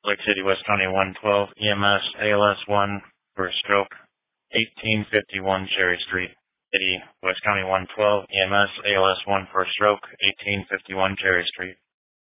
Lake City, West County 112, EMS, ALS 1 for a stroke, 1851 Cherry Street. City, West County 112, EMS, ALS 1 for a stroke, 1851 Cherry Street.